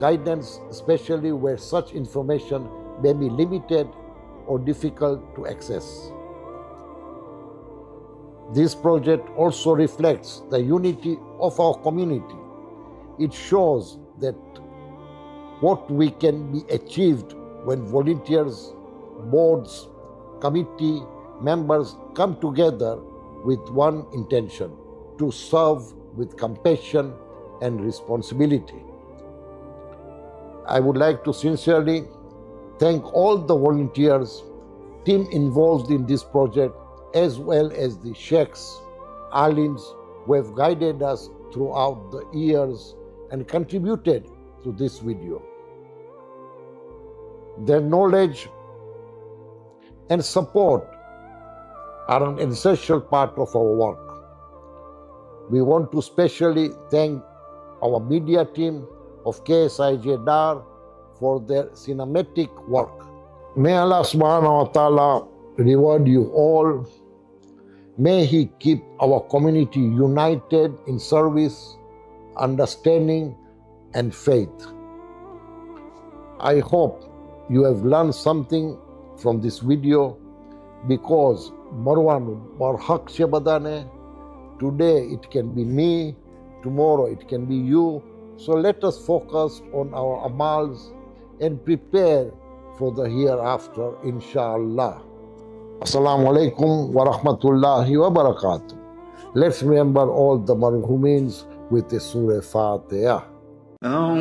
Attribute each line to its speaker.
Speaker 1: guidance, especially where such information may be limited or difficult to access. This project also reflects the unity of our community. It shows that what we can be achieved when volunteers, boards, committee members come together with one intention: to serve with compassion and responsibility. I would like to sincerely thank all the volunteers, team involved in this project, as well as the sheikhs, alims who have guided us throughout the years and contributed to this video. Their knowledge and support are an essential part of our work. We want to especially thank our media team of KSIJ Dar for their cinematic work. May Allah subhanahu wa ta'ala reward you all. May He keep our community united in service, understanding, and faith. I hope you have learned something from this video, because Marwan Barhaq Shabadane, today it can be me, tomorrow it can be you. So let us focus on our amals and prepare for the hereafter, inshallah. Assalamu alaikum wa rahmatullahi wa barakatuh. Let's remember all the marhumeens with the Surah Fatiha.